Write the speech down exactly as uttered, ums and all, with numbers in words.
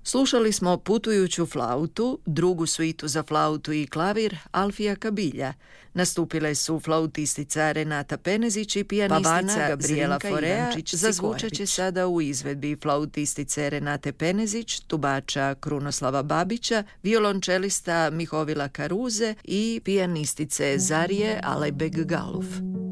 Slušali smo Putujuću flautu, drugu suitu za flautu i klavir Alfija Kabilja. Nastupile su flautistica Renata Penezić i pijanistica Gabriela Forea. Zazvučat će sada u izvedbi flautistice Renate Penezić, tubača Krunoslava Babića, violončelista Mihovila Karuze i pijanistice Zarije Alajbeg Galuf.